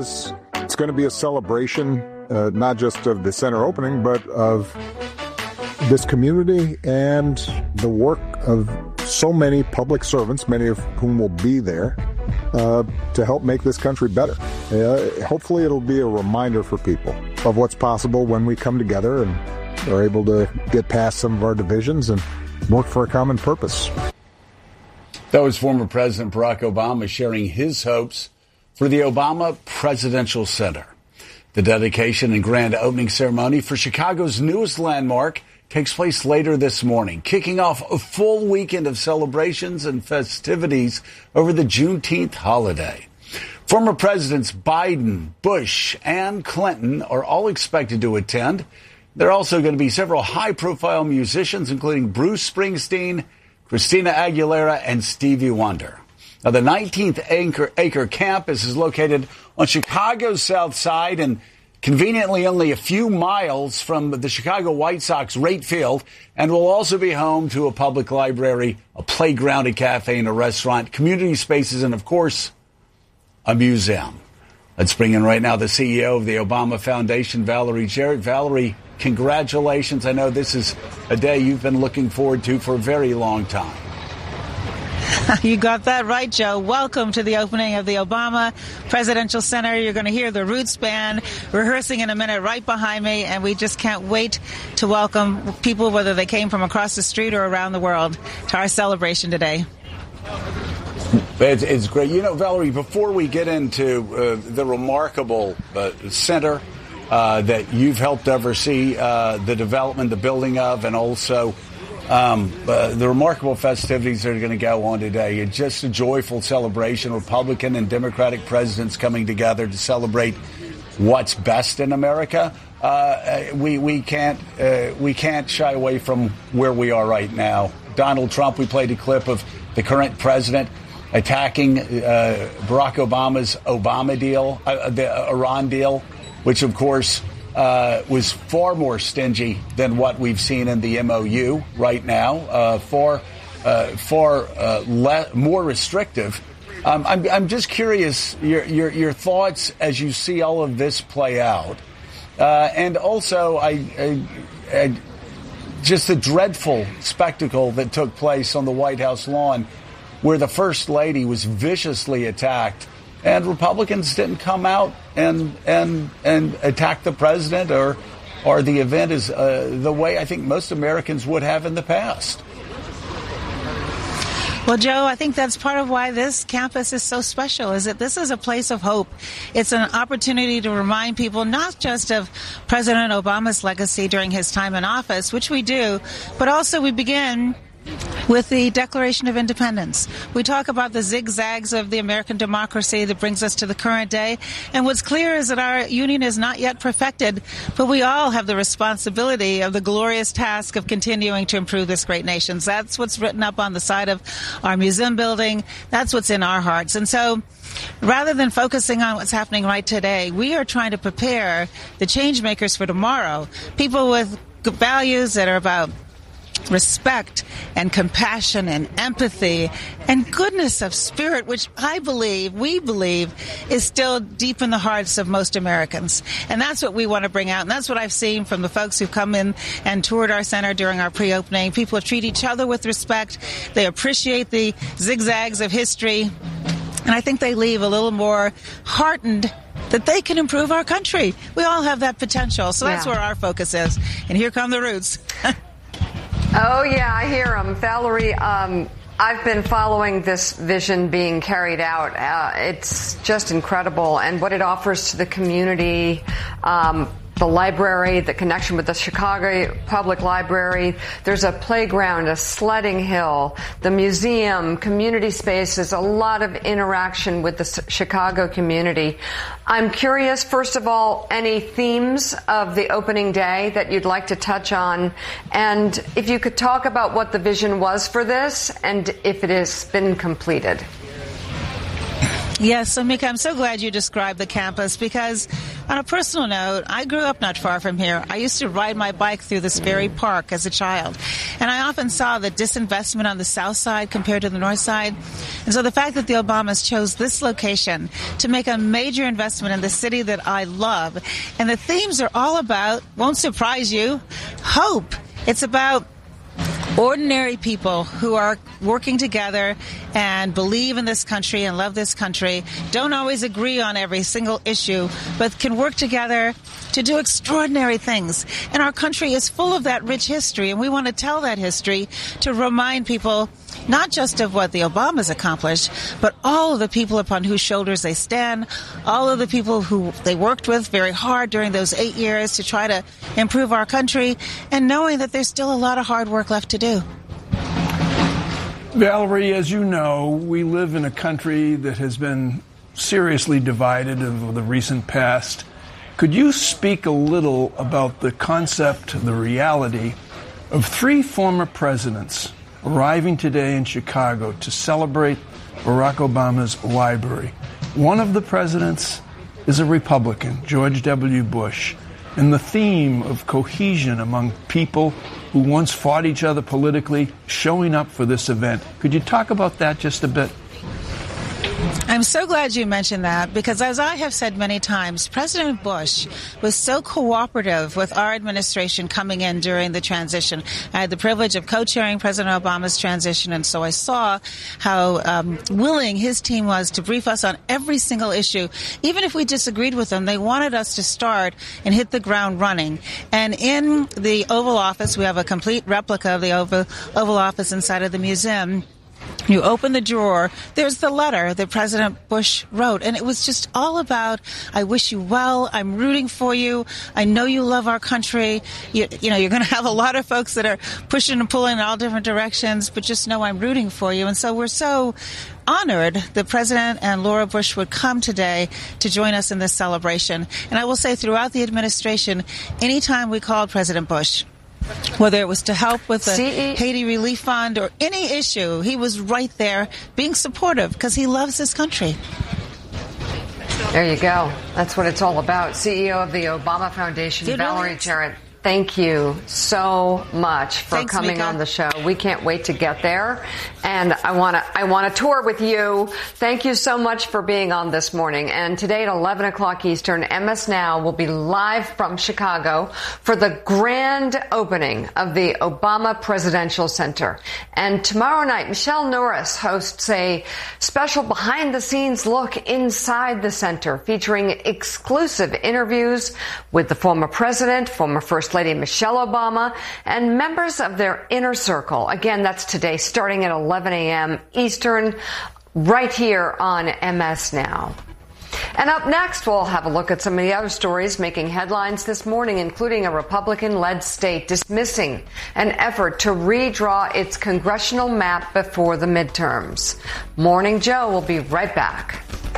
It's going to be a celebration, not just of the center opening, but of this community and the work of so many public servants, many of whom will be there, to help make this country better. Hopefully it'll be a reminder for people of what's possible when we come together and are able to get past some of our divisions and work for a common purpose. That was former President Barack Obama sharing his hopes for the Obama Presidential Center. The dedication and grand opening ceremony for Chicago's newest landmark takes place later this morning, kicking off a full weekend of celebrations and festivities over the Juneteenth holiday. Former Presidents Biden, Bush, and Clinton are all expected to attend. There are also going to be several high-profile musicians, including Bruce Springsteen, Christina Aguilera, and Stevie Wonder. Now, the 19th acre campus is located on Chicago's south side and conveniently only a few miles from the Chicago White Sox Rate Field, and will also be home to a public library, a playground, a cafe, and a restaurant, community spaces, and, of course, a museum. Let's bring in right now the CEO of the Obama Foundation, Valerie Jarrett. Valerie, congratulations. I know this is a day you've been looking forward to for a very long time. You got that right, Joe. Welcome to the opening of the Obama Presidential Center. You're going to hear the Roots Band rehearsing in a minute right behind me, and we just can't wait to welcome people, whether they came from across the street or around the world, to our celebration today. It's great. You know, Valerie, before we get into the remarkable center that you've helped oversee the development, the building of, and also the remarkable festivities that are going to go on today. It's just a joyful celebration. Republican and Democratic presidents coming together to celebrate what's best in America. We can't shy away from where we are right now. Donald Trump, we played a clip of the current president attacking Barack Obama's Obama deal, the Iran deal, which, of course, was far more stingy than what we've seen in the MOU right now, far more restrictive. I'm just curious your thoughts as you see all of this play out, and also I just the dreadful spectacle that took place on the White House lawn, where the First Lady was viciously attacked. And Republicans didn't come out and attack the president or the event is the way I think most Americans would have in the past. Well, Joe, I think that's part of why this campus is so special, is that this is a place of hope. It's an opportunity to remind people not just of President Obama's legacy during his time in office, which we do, but also we begin with the Declaration of Independence. We talk about the zigzags of the American democracy that brings us to the current day. And what's clear is that our union is not yet perfected, but we all have the responsibility of the glorious task of continuing to improve this great nation. That's what's written up on the side of our museum building. That's what's in our hearts. And so rather than focusing on what's happening right today, we are trying to prepare the change makers for tomorrow, people with values that are about respect and compassion and empathy and goodness of spirit, which we believe is still deep in the hearts of most Americans. And that's what we want to bring out. And that's what I've seen from the folks who've come in and toured our center during our pre-opening. People treat each other with respect. They appreciate the zigzags of history. And I think they leave a little more heartened that they can improve our country. We all have that potential. So that's where our focus is. And here come the Roots. Oh, yeah, I hear them. Valerie, I've been following this vision being carried out. It's just incredible. And what it offers to the community, the library, the connection with the Chicago Public Library. There's a playground, a sledding hill, the museum, community spaces, a lot of interaction with the Chicago community. I'm curious, first of all, any themes of the opening day that you'd like to touch on, and if you could talk about what the vision was for this and if it has been completed. Yes, so Mika, I'm so glad you described the campus because on a personal note, I grew up not far from here. I used to ride my bike through this very park as a child, and I often saw the disinvestment on the south side compared to the north side. And so the fact that the Obamas chose this location to make a major investment in the city that I love, and the themes are all about, won't surprise you, hope. It's about ordinary people who are working together and believe in this country and love this country, don't always agree on every single issue, but can work together to do extraordinary things. And our country is full of that rich history, and we want to tell that history to remind people not just of what the Obamas accomplished, but all of the people upon whose shoulders they stand, all of the people who they worked with very hard during those 8 years to try to improve our country, and knowing that there's still a lot of hard work left to do. Valerie, as you know, we live in a country that has been seriously divided over the recent past. Could you speak a little about the concept, the reality of 3 former presidents arriving today in Chicago to celebrate Barack Obama's library? One of the presidents is a Republican, George W. Bush, and the theme of cohesion among people who once fought each other politically showing up for this event. Could you talk about that just a bit? I'm so glad you mentioned that because, as I have said many times, President Bush was so cooperative with our administration coming in during the transition. I had the privilege of co-chairing President Obama's transition, and so I saw how willing his team was to brief us on every single issue. Even if we disagreed with them, they wanted us to start and hit the ground running. And in the Oval Office, we have a complete replica of the Oval Office inside of the museum. You open the drawer, there's the letter that President Bush wrote, and it was just all about, I wish you well, I'm rooting for you, I know you love our country, you know, you're going to have a lot of folks that are pushing and pulling in all different directions, but just know I'm rooting for you. And so we're so honored that President and Laura Bush would come today to join us in this celebration. And I will say throughout the administration, anytime we called President Bush, whether it was to help with the Haiti Relief Fund or any issue, he was right there being supportive because he loves his country. There you go. That's what it's all about. CEO of the Obama Foundation, Valerie Jarrett. Thank you so much for coming on the show. We can't wait to get there. And I want to tour with you. Thank you so much for being on this morning. And today at 11 o'clock Eastern, MS Now will be live from Chicago for the grand opening of the Obama Presidential Center. And tomorrow night, Michelle Norris hosts a special behind-the-scenes look inside the center featuring exclusive interviews with the former president, former First Lady Michelle Obama, and members of their inner circle. Again, that's today starting at 11 a.m. Eastern, right here on MS Now. And up next, we'll have a look at some of the other stories making headlines this morning, including a Republican-led state dismissing an effort to redraw its congressional map before the midterms. Morning Joe will be right back.